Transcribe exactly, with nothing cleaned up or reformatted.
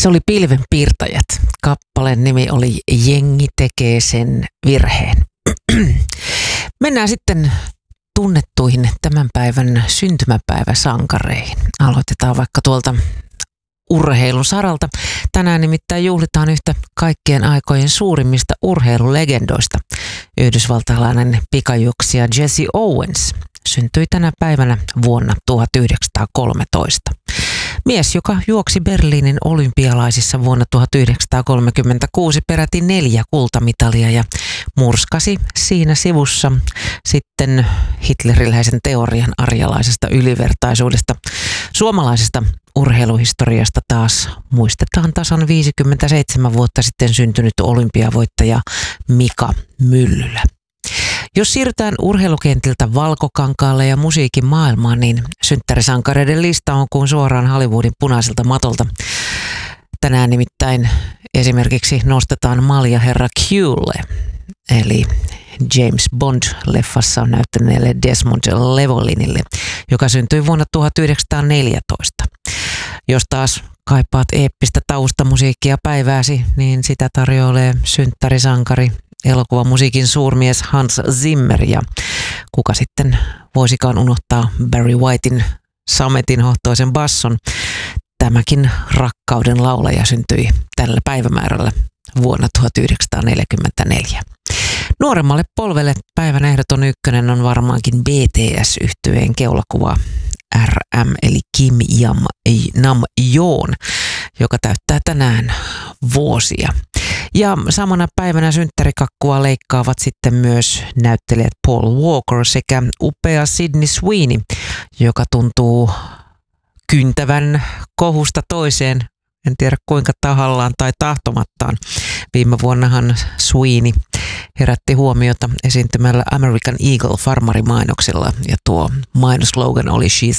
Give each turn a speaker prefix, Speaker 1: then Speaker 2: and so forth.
Speaker 1: Se oli Pilvenpiirtäjät. Kappaleen nimi oli Jengi tekee sen virheen. Mennään sitten tunnettuihin tämän päivän syntymäpäiväsankareihin. Aloitetaan vaikka tuolta urheilun saralta. Tänään nimittäin juhlitaan yhtä kaikkien aikojen suurimmista urheilulegendoista. Yhdysvaltalainen pikajuoksija Jesse Owens syntyi tänä päivänä vuonna tuhatyhdeksänsataakolmetoista. Mies, joka juoksi Berliinin olympialaisissa vuonna tuhatyhdeksänsataakolmekymmentäkuusi peräti neljä kultamitalia ja murskasi siinä sivussa sitten hitleriläisen teorian arjalaisesta ylivertaisuudesta. Suomalaisesta urheiluhistoriasta taas muistetaan tasan viisikymmentäseitsemän vuotta sitten syntynyt olympiavoittaja Mika Myllylä. Jos siirrytään urheilukentiltä valkokankaalle ja musiikin maailmaan, niin synttärisankareiden lista on kuin suoraan Hollywoodin punaiselta matolta. Tänään nimittäin esimerkiksi nostetaan malja herra Qlle, eli James Bond-leffassa on näyttäneelle Desmond Llewellynille, joka syntyi vuonna tuhatyhdeksänsataaneljätoista. Jos taas kaipaat eeppistä taustamusiikkia päivääsi, niin sitä tarjoilee synttärisankari, elokuvamusiikin suurmies Hans Zimmer, ja kuka sitten voisikaan unohtaa Barry Whitein sametin hohtoisen basson. Tämäkin rakkauden laulaja syntyi tällä päivämäärällä vuonna tuhatyhdeksänsataaneljäkymmentäneljä. Nuoremmalle polvelle päivän ehdoton ykkönen on varmaankin B T S-yhtyeen keulakuva R M eli Kim Jam Nam Joon, joka täyttää tänään vuosia. Ja samana päivänä synttärikakkua leikkaavat sitten myös näyttelijät Paul Walker sekä upea Sydney Sweeney, joka tuntuu kyntävän kohusta toiseen. En tiedä kuinka tahallaan tai tahtomattaan. Viime vuonnahan Sweeney herätti huomiota esiintymällä American Eagle farmarimainoksella, ja tuo mainoslogan oli "She's